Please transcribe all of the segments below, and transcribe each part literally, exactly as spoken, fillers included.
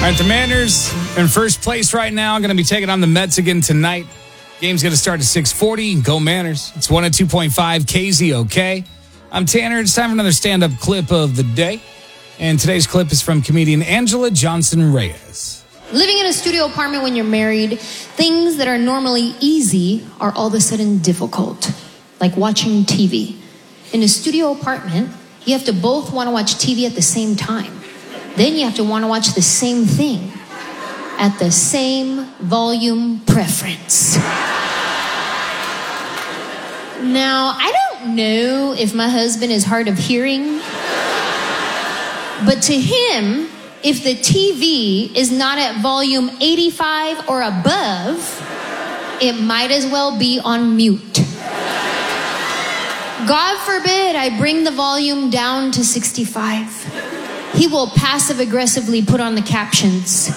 right, the Mariners in first place right now. Going to be taking on the Mets again tonight. Game's going to start at six forty. Go Mariners. It's one oh two point five K Z O K. I'm Tanner. It's time for another stand-up clip of the day. And today's clip is from comedian Angela Johnson Reyes. Living in a studio apartment when you're married, things that are normally easy are all of a sudden difficult. Like watching T V. In a studio apartment, you have to both want to watch T V at the same time. Then you have to want to watch the same thing at the same volume preference. Now, I don't know if my husband is hard of hearing, but to him, if the T V is not at volume eighty-five or above, it might as well be on mute. God forbid I bring the volume down to sixty-five. He will passive-aggressively put on the captions.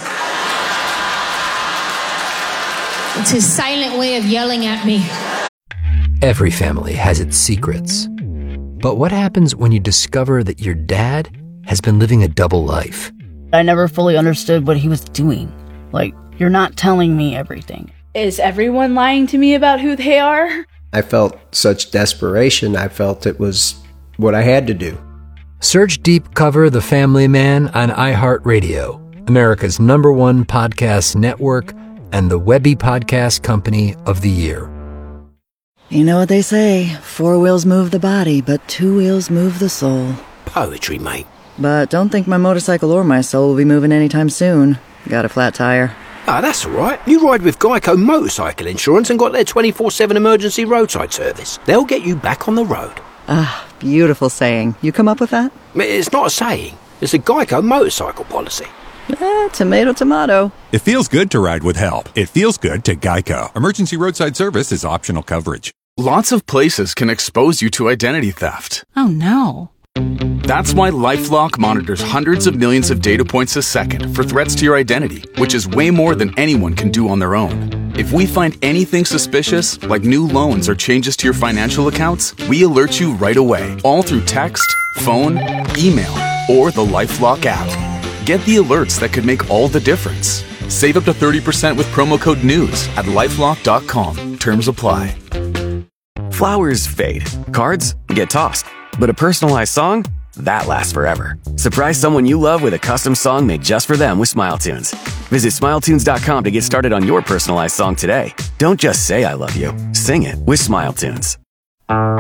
It's his silent way of yelling at me. Every family has its secrets. But what happens when you discover that your dad has been living a double life? I never fully understood what he was doing. Like, you're not telling me everything. Is everyone lying to me about who they are? I felt such desperation. I felt it was what I had to do. Search Deep Cover The Family Man on iHeartRadio, America's number one podcast network and the Webby Podcast Company of the Year. You know what they say, four wheels move the body, but two wheels move the soul. Poetry, mate. But don't think my motorcycle or my soul will be moving anytime soon. Got a flat tire. Ah, that's all right. You ride with Geico Motorcycle Insurance and got their twenty-four seven emergency roadside service. They'll get you back on the road. Ah, beautiful saying. You come up with that? It's not a saying. It's a Geico motorcycle policy. Eh, tomato, tomato. It feels good to ride with help. It feels good to Geico. Emergency roadside service is optional coverage. Lots of places can expose you to identity theft. Oh, no. That's why LifeLock monitors hundreds of millions of data points a second for threats to your identity, which is way more than anyone can do on their own. If we find anything suspicious, like new loans or changes to your financial accounts, we alert you right away, all through text, phone, email, or the LifeLock app. Get the alerts that could make all the difference. Save up to thirty percent with promo code NEWS at lifelock dot com. Terms apply. Flowers fade. Cards get tossed. But a personalized song? That lasts forever. Surprise someone you love with a custom song made just for them with SmileTunes. Visit smile tunes dot com to get started on your personalized song today. Don't just say I love you. Sing it with SmileTunes.